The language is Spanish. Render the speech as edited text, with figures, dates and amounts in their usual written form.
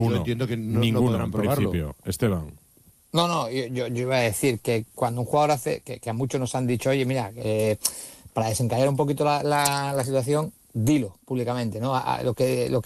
Yo entiendo que no Ninguno, podrán en probarlo. principio. Esteban. No, yo iba a decir que cuando un jugador hace, que a muchos nos han dicho, oye, mira, para desencallar un poquito la situación, dilo públicamente, ¿no? Lo que